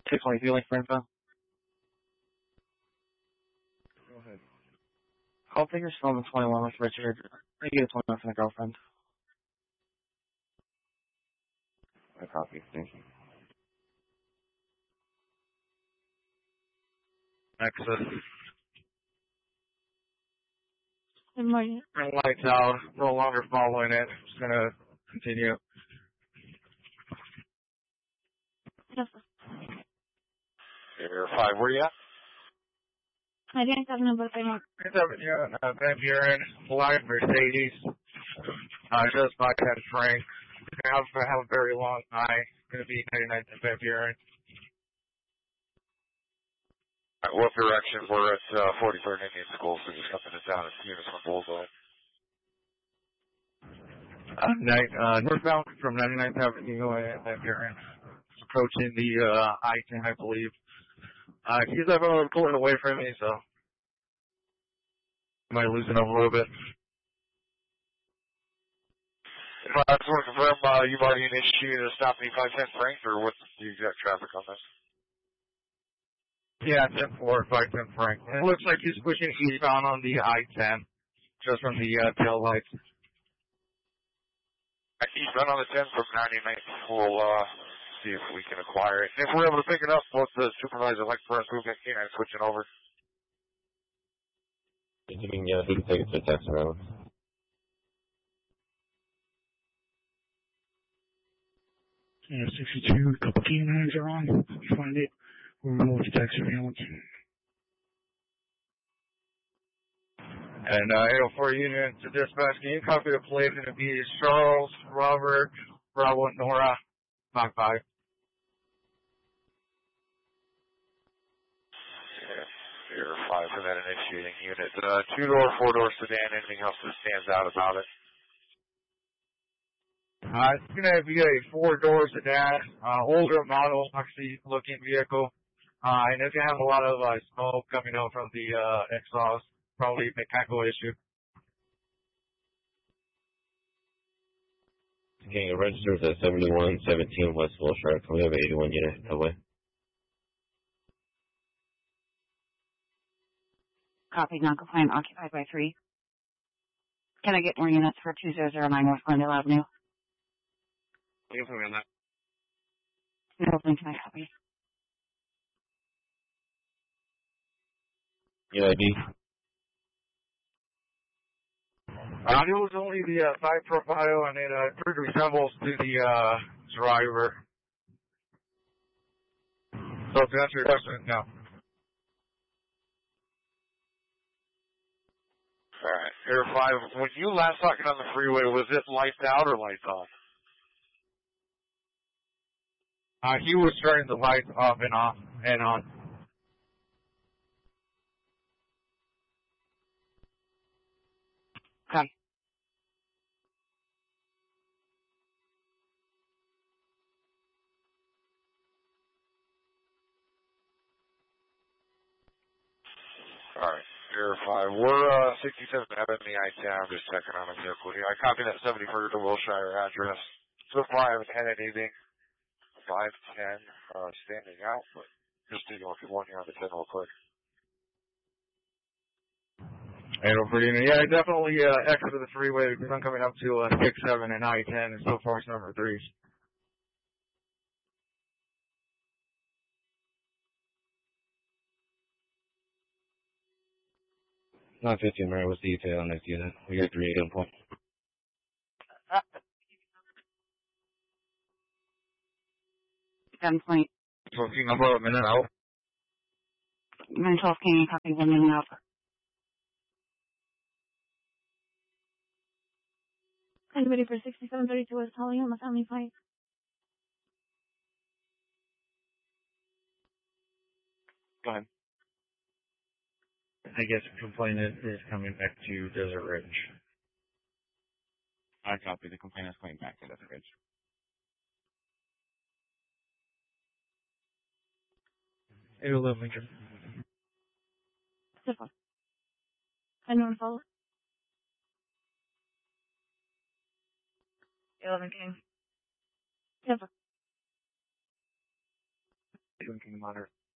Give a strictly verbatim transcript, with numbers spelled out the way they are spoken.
six twenty feeling for info. Go ahead. I'll take your phone twenty-one with Richard. I get a twenty-one from the girlfriend. I copy. Thank you. Exit. Good morning. Turn lights out. No longer following it. Just gonna continue. Yes. Air five, where you at? I didn't have no birthday mark. It's up here in uh, Van Buren, black Mercedes. Uh, just by ten Frank. I have, I have a very long night. Gonna be ninety-nine to Van Buren. Alright, what direction? We're at uh, forty-third Indian School, so just up and down. It's Unison Bullseye. Uh, night, uh, northbound from ninety-ninth Avenue and Van Buren. It's approaching the uh, I ten, I believe. Uh, he's definitely pulling away from me, so I might loosen up a little bit. If I just want to confirm, uh, you've already initiated a stop in five ten Frank, or what's the exact traffic on this? Yeah, ten four, five ten Frank. It looks like he's pushing eastbound on the I ten, just from the uh, tail lights. Eastbound on the ten from ninety-ninth, we'll uh, see if we can acquire it. And if we're able to pick it up, what's the supervisor like for us moving in and switching over? If you can get it, he can take it to taxi road. Yeah, sixty-two, a couple key names are on. Find it. We'll move to taxi surveillance. And uh, eight oh four unit to dispatch, can you copy the plate? Going to be Charles, Robert, Bravo, Nora, Mach five. Yeah, Air five for that initiating unit. Uh, two-door, four-door sedan, anything else that stands out about it? Uh, it's going to be a four-door sedan, uh, older model, actually looking vehicle. Uh, and it's going to have a lot of uh, smoke coming out from the uh, exhaust, probably a mechanical issue. Okay, it registers at seventy-one seventeen West Wilshire. Can we have an eighty-one unit that way? Copy, non-compliant, occupied by three. Can I get more units for two zero zero nine North Glendale Avenue? You can put me on that. Middleton, can I copy? Unit I D. Uh, it was only the uh, side profile, and it uh, pretty resembles to the uh, driver. So to answer your question, no. Alright, Air five, when you last talking on the freeway, was it lights out or lights on? Uh, he was turning the lights off and off and on. Okay. Alright, Air five, we're uh, sixty-seven Avenue I ten, I'm just checking on a vehicle here. I copied that seventy-first to Wilshire address. So far I haven't had anything. five ten uh, standing out, but just taking a look at one here on the ten real quick. eight oh four unit, yeah, definitely uh, exited the freeway because I'm coming up to uh, six seven and I ten, and so far it's number three. nine fifteen, Mary. What's the detail on this unit? We got three eight on point. Seven point. fourteen number a minute out. Mental, can you copy one minute out? Anybody for sixty-seven thirty-two West Holly on the family fight? Go ahead. I guess the complainant is coming back to Desert Ridge. I copy. The complainant is coming back to Desert Ridge. eight eleven Lincoln. This one. Anyone follow? eleven King. Yes, sir. drinking matter.